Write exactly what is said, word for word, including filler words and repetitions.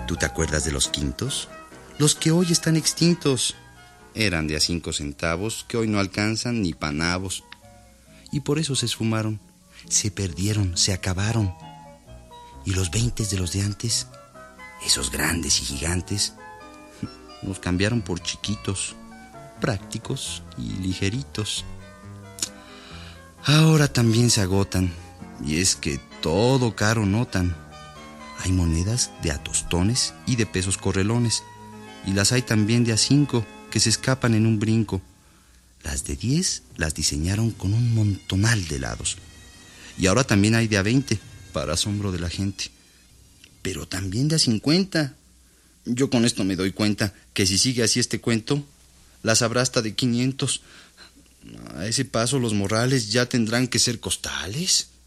¿Tú te acuerdas de los quintos? Los que hoy están extintos. Eran de a cinco centavos, que hoy no alcanzan ni pa' nabos. Y por eso se esfumaron, se perdieron, se acabaron. Y los veintes de los de antes, esos grandes y gigantes, nos cambiaron por chiquitos, prácticos y ligeritos. Ahora también se agotan, y es que todo caro notan. Hay monedas de a tostones y de pesos correlones, y las hay también de a cinco, que se escapan en un brinco. Las de diez las diseñaron con un montonal de lados. Y ahora también hay de a veinte, para asombro de la gente. Pero también de a cincuenta. Yo con esto me doy cuenta que si sigue así este cuento, las habrá hasta de quinientos. A ese paso los morrales ya tendrán que ser costales.